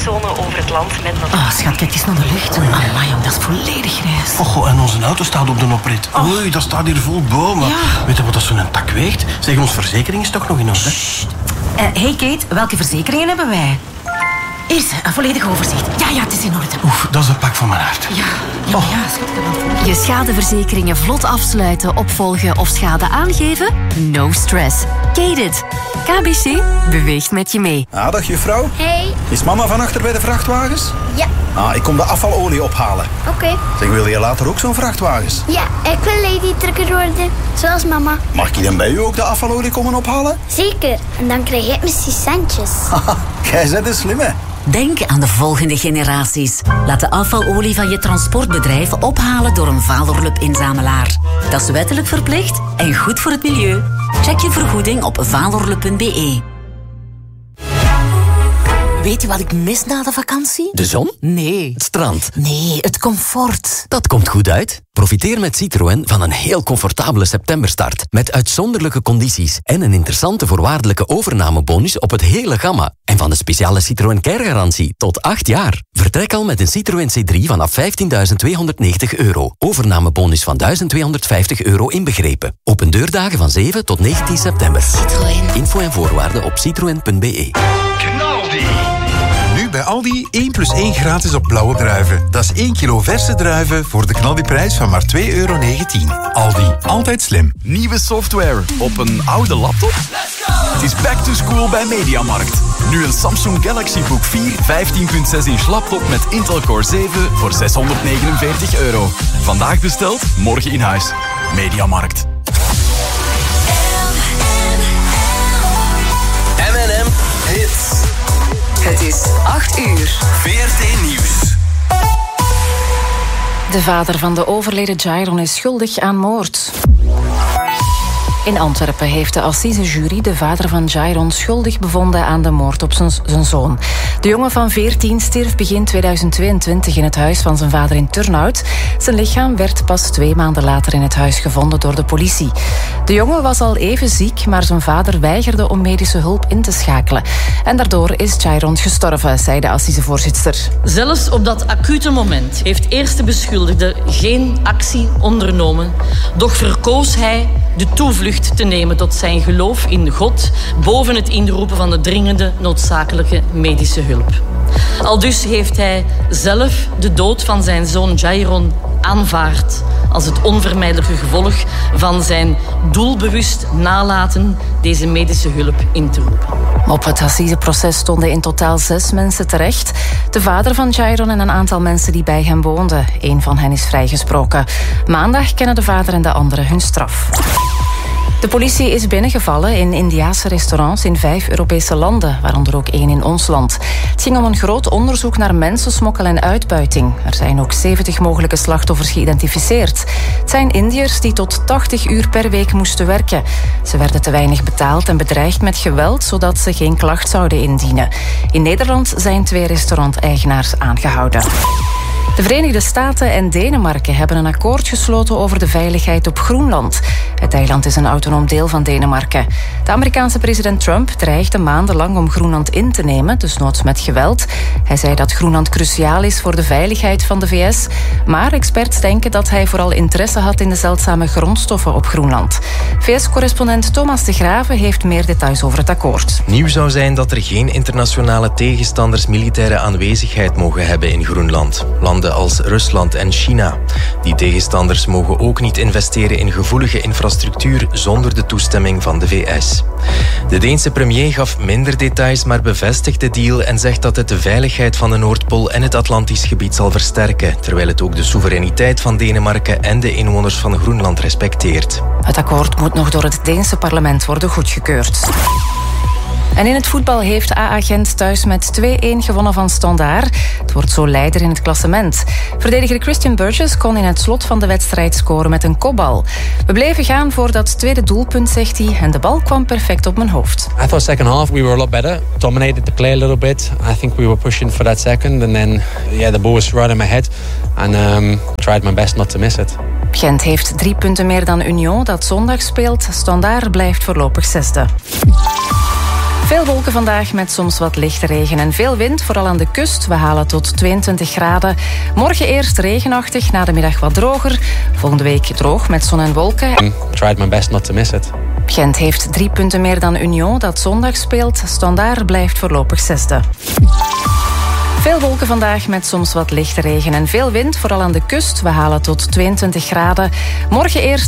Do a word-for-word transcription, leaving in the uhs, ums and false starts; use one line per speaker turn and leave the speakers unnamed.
verkeerszone over het land met...
Oh, schat, kijk eens naar de lucht. Amai, jong, dat is volledig grijs.
Och, en onze auto staat op de oprit.
Oh.
Oei, dat staat hier vol bomen.
Ja.
Weet je wat dat zo'n tak weegt? Zeg, onze verzekering is toch nog in orde?
Uh, hey Kate, welke verzekeringen hebben wij? Hier, een volledig overzicht. Ja, ja, het is in orde.
Oef, dat is een pak van mijn hart.
Ja, ja,
Oh.
ja, schat, ik heb wel.
Je schadeverzekeringen vlot afsluiten, opvolgen of schade aangeven? No stress. Kate-it. K B C beweegt met je mee.
Ah, dag juffrouw.
Hey.
Is mama van achter bij de vrachtwagens?
Ja,
Ah, ik kom de afvalolie ophalen.
oké.
Zeg, wil je later ook zo'n vrachtwagens?
Ja, ik wil lady trucker worden. Zoals mama.
Mag ik dan bij u ook de afvalolie komen ophalen?
Zeker. En dan krijg ik misschien centjes.
Haha, jij bent een slimme.
Denk aan de volgende generaties. Laat de afvalolie van je transportbedrijf ophalen door een Valorlup-inzamelaar. Dat is wettelijk verplicht en goed voor het milieu. Check je vergoeding op valorlup punt b e.
Weet je wat ik mis na de vakantie?
De zon?
Nee.
Het strand?
Nee, het comfort.
Dat komt goed uit. Profiteer met Citroën van een heel comfortabele septemberstart. Met uitzonderlijke condities en een interessante voorwaardelijke overnamebonus op het hele gamma. En van de speciale Citroën Care-garantie tot acht jaar. Vertrek al met een Citroën C drie vanaf vijftienduizend tweehonderdnegentig euro. Overnamebonus van duizend tweehonderdvijftig euro inbegrepen. Open deurdagen van zeven tot negentien september.
Citroën.
Info en voorwaarden op citroën punt b e.
Knaldi. Nu bij Aldi één plus één gratis op blauwe druiven. Dat is één kilo verse druiven voor de knaldiprijs van maar twee euro negentien. Aldi, altijd slim.
Nieuwe software op een oude laptop? Het is back to school bij Mediamarkt. Nu een Samsung Galaxy Book vier vijftien komma zes inch laptop met Intel Core zeven voor zeshonderdnegenenveertig euro. Vandaag besteld, morgen in huis. Mediamarkt.
M en M Hits.
Het is acht uur.
V R T Nieuws.
De vader van de overleden Jairon is schuldig aan moord. In Antwerpen heeft de assisejury de vader van Jairon schuldig bevonden aan de moord op zijn, zijn zoon. De jongen van veertien stierf begin tweeduizend tweeëntwintig in het huis van zijn vader in Turnhout. Zijn lichaam werd pas twee maanden later in het huis gevonden door de politie. De jongen was al even ziek, maar zijn vader weigerde om medische hulp in te schakelen. En daardoor is Jairon gestorven, zei de assisevoorzitter.
Zelfs op dat acute moment heeft eerste beschuldigde geen actie ondernomen. Doch verkoos hij de toevlucht te nemen tot zijn geloof in God boven het inroepen van de dringende noodzakelijke medische hulp. Aldus heeft hij zelf de dood van zijn zoon Jairon aanvaard als het onvermijdelijke gevolg van zijn doelbewust nalaten deze medische hulp in te roepen.
Op het assiseproces stonden in totaal zes mensen terecht. De vader van Jairon en een aantal mensen die bij hem woonden. Eén van hen is vrijgesproken. Maandag kennen de vader en de andere hun straf. De politie is binnengevallen in Indiase restaurants in vijf Europese landen, waaronder ook één in ons land. Het ging om een groot onderzoek naar mensensmokkel en uitbuiting. Er zijn ook zeventig mogelijke slachtoffers geïdentificeerd. Het zijn Indiërs die tot tachtig uur per week moesten werken. Ze werden te weinig betaald en bedreigd met geweld, zodat ze geen klacht zouden indienen. In Nederland zijn twee restauranteigenaars aangehouden. De Verenigde Staten en Denemarken hebben een akkoord gesloten over de veiligheid op Groenland. Het eiland is een autonoom deel van Denemarken. De Amerikaanse president Trump dreigde maandenlang om Groenland in te nemen, dus noods met geweld. Hij zei dat Groenland cruciaal is voor de veiligheid van de V S. Maar experts denken dat hij vooral interesse had in de zeldzame grondstoffen op Groenland. V S-correspondent Thomas de Graven heeft meer details over het akkoord.
Nieuw zou zijn dat er geen internationale tegenstanders militaire aanwezigheid mogen hebben in Groenland. Landen als Rusland en China. Die tegenstanders mogen ook niet investeren in gevoelige infrastructuur zonder de toestemming van de V S. De Deense premier gaf minder details, maar bevestigt de deal en zegt dat het de veiligheid van de Noordpool en het Atlantisch gebied zal versterken, terwijl het ook de soevereiniteit van Denemarken en de inwoners van Groenland respecteert.
Het akkoord moet nog door het Deense parlement worden goedgekeurd. En in het voetbal heeft A A Gent thuis met twee-een gewonnen van Standaard. Het wordt zo leider in het klassement. Verdediger Christian Burgess kon in het slot van de wedstrijd scoren met een kopbal. We bleven gaan voor dat tweede doelpunt, zegt hij, en de bal kwam perfect op mijn hoofd.
I thought second half we were a lot better. Dominated the play a little bit. I think we were pushing for that second and then yeah, the ball was right in my head and um, tried my best not to miss it.
Gent heeft drie punten meer dan Union dat zondag speelt. Standaard blijft voorlopig zesde. Veel wolken vandaag met soms wat lichte regen en veel wind, vooral aan de kust. We halen tot tweeëntwintig graden. Morgen eerst regenachtig, na de middag wat droger. Volgende week droog met zon en wolken.
I tried my best not to miss it.
Gent heeft drie punten meer dan Union, dat zondag speelt. Standaard blijft voorlopig zesde. Veel wolken vandaag met soms wat lichte regen en veel wind, vooral aan de kust. We halen tot tweeëntwintig graden. Morgen eerst